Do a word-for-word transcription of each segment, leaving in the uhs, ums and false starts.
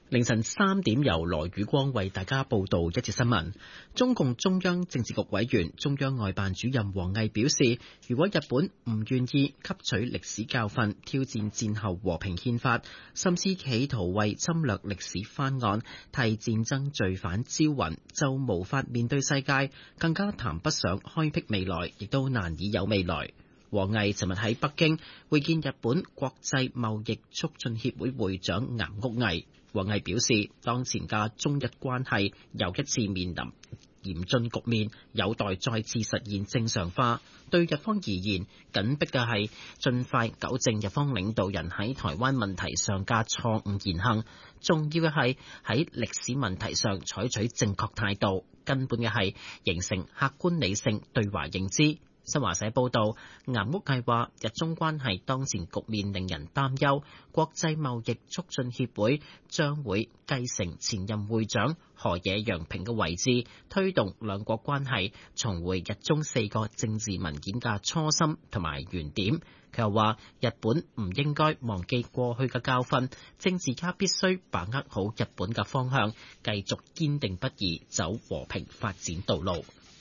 凌晨三點由羅宇光為大家報道一節新聞。中共中央政治局委員、中央外辦主任王毅表示，如果日本唔願意吸取歷史教訓，挑戰戰後和平憲法，甚至企圖為侵略歷史翻案、替戰爭罪犯招魂，就無法面對世界，更加談不上開闢未來，亦都難以有未來。王毅尋日喺北京會見日本國際貿易促進協會會長岩屋毅。王毅表示，當前嘅中日關係又一次面臨嚴峻局面，有待再次實現正常化。對日方而言，緊迫嘅係盡快糾正日方領導人喺台灣問題上嘅錯誤言行，重要嘅係喺歷史問題上採取正確態度，根本嘅係形成客觀理性對華認知。新華社報道，岩屋毅話：日中關係當前局面令人擔憂，國際貿易促進協會將會繼承前任會長河野洋平嘅位置，推動兩國關係重回日中四個政治文件嘅初心同埋原點。佢又話：日本唔應該忘記過去嘅教訓，政治家必須把握好日本嘅方向，繼續堅定不移走和平發展道路。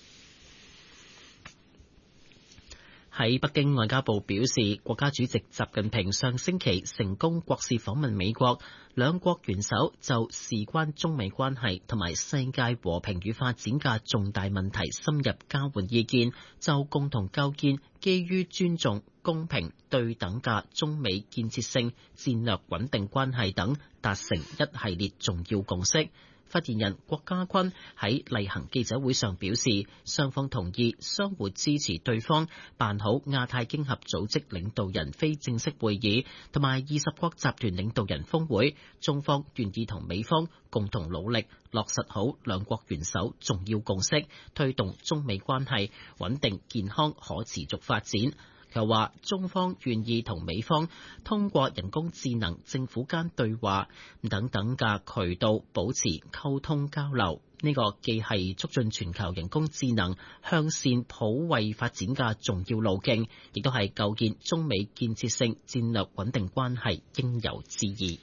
喺北京，外交部表示，國家主席習近平上星期成功國事訪問美國，兩國元首就事關中美關係同埋世界和平與發展嘅重大問題深入交換意見，就共同構建基於尊重、公平、對等嘅中美建設性戰略穩定關係等達成一系列重要共識。發言人郭家軍喺例行記者會上表示，雙方同意相互支持對方辦好亞太經合組織領導人非正式會議同埋二十國集團領導人峰會，中方願意同美方共同努力落實好兩國元首重要共識，推動中美關係穩定健康可持續發展。又話中方願意同美方通過人工智能、政府間對話等等嘅渠道保持溝通交流。呢個既係促進全球人工智能向善普惠發展嘅重要路徑，亦都係構建中美建設性戰略穩定關係應有之義。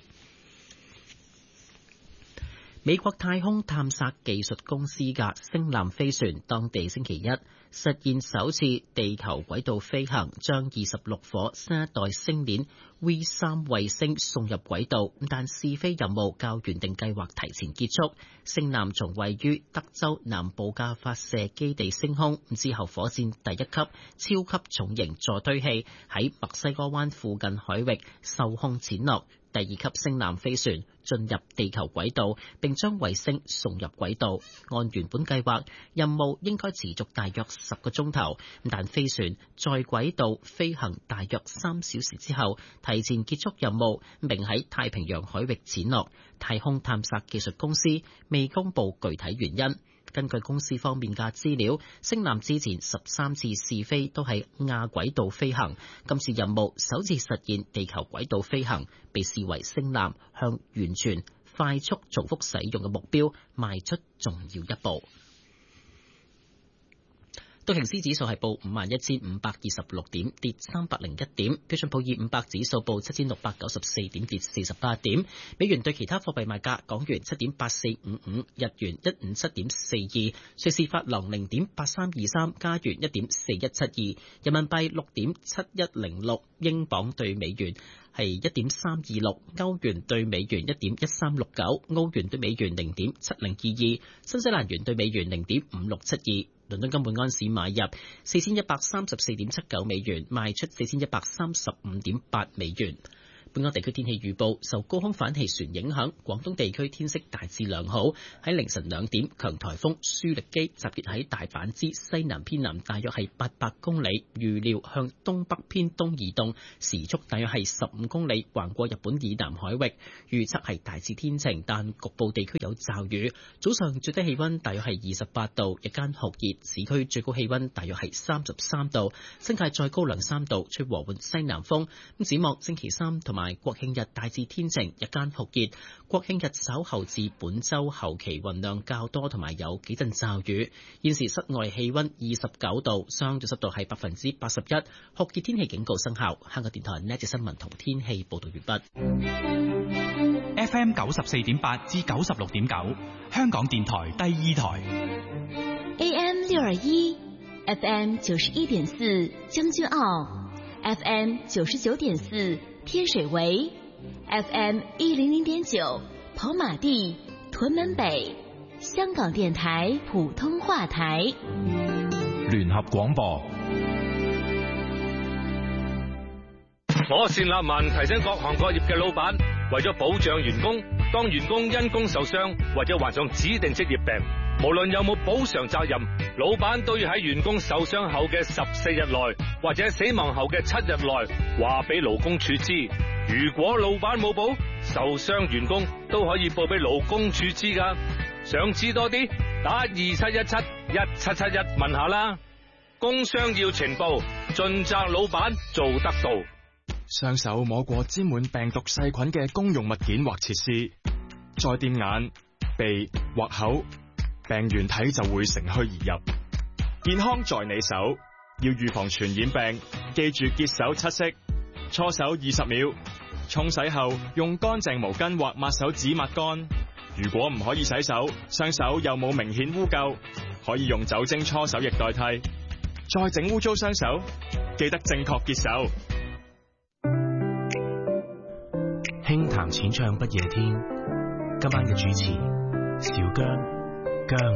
美國太空探索技術公司嘅星艦飛船，當地星期一實現首次地球軌道飛行，將二十六顆新一代星鏈 V 三衛星送入軌道，但試飛任務較原定計劃提前結束。星艦從位於德州南部嘅發射基地升空之後，火箭第一級超級重型助推器喺墨西哥灣附近海域受控潛落。第二級星艦飛船進入地球軌道，並將衛星送入軌道。按原本計劃，任務應該持續大約十個鐘頭，但飛船在軌道飛行大約三小時之後，提前結束任務，並喺太平洋海域潛落。太空探索技術公司未公布具體原因。根據公司方面嘅資料，星艦之前十三次試飛都係亞軌道飛行，今次任務首次實現地球軌道飛行，被視為星艦向完全、快速、重複使用嘅目標邁出重要一步。道瓊斯指數係報五萬一千五百二十六點，跌三百零一點。標準普爾五百指數報七千六百九十四點，跌四十八點。美元對其他貨幣賣價：港元七點八四五五，日元一五七點四二，瑞士法郎零點八三二三，加元一點四一七二，人民幣六點七一零六，英鎊對美元係一點三二六，歐元對美元一點一三六九，澳元對美元零點七零二二，新西蘭元對美元零點五六七二。倫敦金每安士買入四千一百三十四點七九美元，賣出四千一百三十五點八美元。本港地區天氣預報，受高空反氣旋影響，廣東地區天色大致良好。喺凌晨兩點，強颱風舒力基集結喺大阪之西南偏南，大約係八百公里，預料向東北偏東移動，時速大約係十五公里，橫過日本以南海域。預測係大致天晴，但局部地區有驟雨。早上最低氣溫大約係二十八度，日間酷熱，市區最高氣溫大約係三十三度，新界再高兩三度，吹和緩西南風。咁展望星期三同埋國慶日大致天晴，日間酷熱。國慶日稍後至本周後期雲量較多，同埋有幾陣驟雨。現時室外氣溫二十九度，相對濕度係百分之八十一，酷熱天氣警告生效。香港電台呢一節新聞同天氣報道完畢。 F M 九十四點八至九十六點九，香港電台第二台。 A M 六二一，F M 九十一點四將軍澳 ，F M 九十九點四天水圍 ，F M 一零零點九跑馬地、屯門北，香港電台普通話台。 聯合廣播。 我單立文提醒各行各業嘅老闆，為咗保障員工，當員工因工受傷或者患上指定職業病，無論有冇補償責任，老闆都要喺員工受傷後嘅十四日內或者死亡後嘅七日內話俾勞工處知。如果老闆冇報，受傷員工都可以報俾勞工處知噶。想知多啲，打二七一七一七七一問下啦。工傷要情報，盡責老闆做得到。 雙手摸過沾滿病毒細菌嘅公用物件或設施，再掂眼、鼻或口，病原體就會乘虛而入。健康在你手，要預防傳染病，記住潔手七式，搓手二十秒，沖洗後用乾淨毛巾或抹手紙抹乾。如果唔可以洗手，雙手又冇明顯污垢，可以用酒精搓手液代替。再整污糟雙手，記得正確潔手。 輕談淺唱不夜天，今晚嘅主持小姜姜。